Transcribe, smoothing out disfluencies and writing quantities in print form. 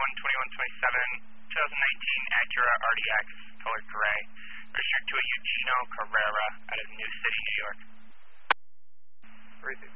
2019 Acura RDX, color gray, registered to a Eugenio Carrera out of New City, New York. Crazy.